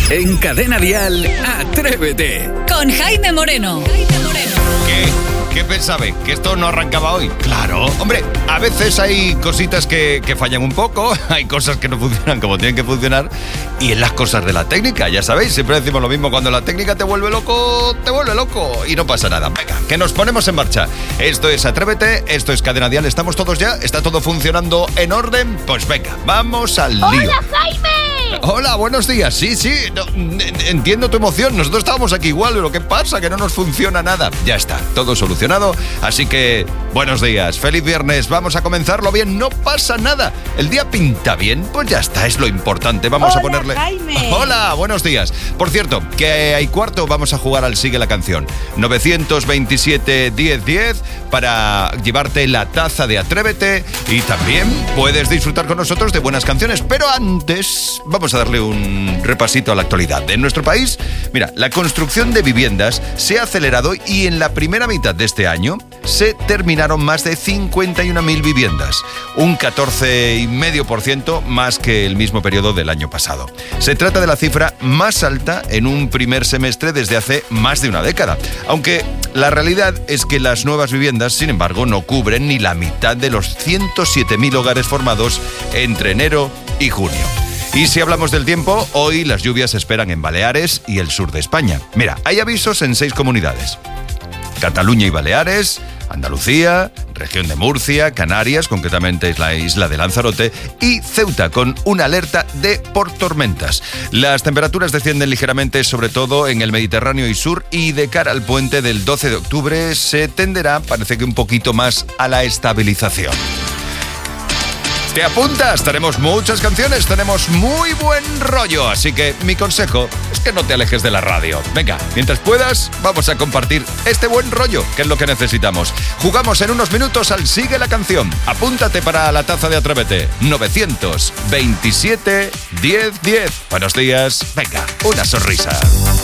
En Cadena Dial, Atrévete. Con Jaime Moreno. ¿Qué pensaba? ¿Que esto no arrancaba hoy? Claro. Hombre, a veces hay cositas que fallan un poco, hay cosas que no funcionan como tienen que funcionar, y en las cosas de la técnica, ya sabéis, siempre decimos lo mismo, cuando la técnica te vuelve loco, y no pasa nada. Venga, que nos ponemos en marcha. Esto es Atrévete, esto es Cadena Dial, ¿estamos todos ya? ¿Está todo funcionando en orden? Pues venga, vamos al lío. ¡Hola, Jaime! Hola, buenos días. Sí, no, entiendo tu emoción. Nosotros estábamos aquí igual, pero ¿qué pasa? Que no nos funciona nada. Ya está, todo solucionado. Así que, buenos días. Feliz viernes. Vamos a comenzarlo bien. No pasa nada. El día pinta bien. Pues ya está, es lo importante. Vamos a ponerle... Jaime. Hola, buenos días. Por cierto, que hay cuarto, vamos a jugar al Sigue la Canción. 927-1010 para llevarte la taza de Atrévete, y también puedes disfrutar con nosotros de buenas canciones. Pero antes, vamos a darle un repasito a la actualidad. En nuestro país, mira, la construcción de viviendas se ha acelerado y en la primera mitad de este año se terminaron más de 51.000 viviendas, un 14,5% más que el mismo periodo del año pasado. Se trata de la cifra más alta en un primer semestre desde hace más de una década, aunque la realidad es que las nuevas viviendas, sin embargo, no cubren ni la mitad de los 107.000 hogares formados entre enero y junio. Y si hablamos del tiempo, hoy las lluvias se esperan en Baleares y el sur de España. Mira, hay avisos en 6 comunidades: Cataluña y Baleares, Andalucía, región de Murcia, Canarias, concretamente es la isla de Lanzarote, y Ceuta, con una alerta por tormentas. Las temperaturas descienden ligeramente, sobre todo en el Mediterráneo y sur, y de cara al puente del 12 de octubre se tenderá, parece que un poquito más, a la estabilización. ¿Te apuntas? Tenemos muchas canciones, tenemos muy buen rollo, así que mi consejo es que no te alejes de la radio. Venga, mientras puedas, vamos a compartir este buen rollo, que es lo que necesitamos. Jugamos en unos minutos al Sigue la Canción. Apúntate para la taza de Atrévete. 927-1010. Buenos días. Venga, una sonrisa.